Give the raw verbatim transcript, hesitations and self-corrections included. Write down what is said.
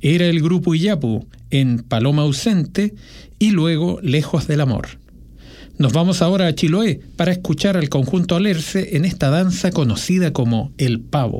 Era el grupo Iyapu en Paloma ausente y luego Lejos del amor. Nos vamos ahora a Chiloé para escuchar al conjunto Alerce en esta danza conocida como El Pavo.